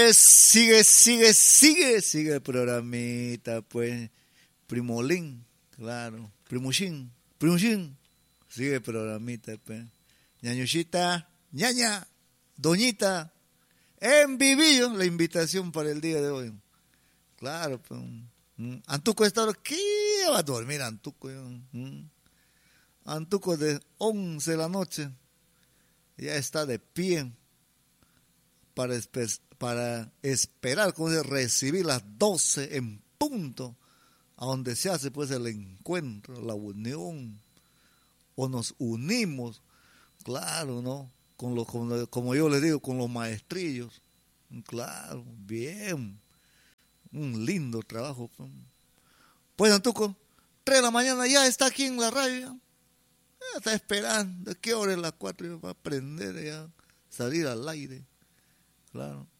sigue el programita, pues. Primolín, claro. Primuchín, sigue el programita, pues. Ñañuchita, ñaña, doñita, en vivillo, la invitación para el día de hoy. Claro, pues. Antuco esta hora, ¿qué va a dormir Antuco? Antuco de 11 de la noche, ya está de pie para esperar, como se recibir las 12 en punto, a donde se hace pues el encuentro, la unión, o nos unimos, claro, ¿no? Como yo les digo, con los maestrillos, claro, bien, un lindo trabajo. Pues Antuco, 3 de la mañana ya está aquí en la radio, ya está esperando, ¿qué hora es las 4? Va a aprender ya, salir al aire, claro.